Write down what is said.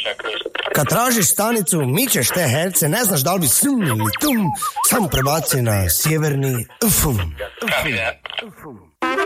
Kad tražiš stanicu, mičeš te herce, ne znaš da li bi sum ili tum, samo prebaci na sjeverni ufum.